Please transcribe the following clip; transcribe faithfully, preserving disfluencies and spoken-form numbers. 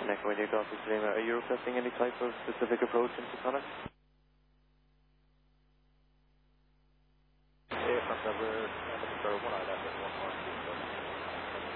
Next one, you got this name. Are you requesting any type of specific approach into Connor? Yeah, from number, number one, I left at one one two.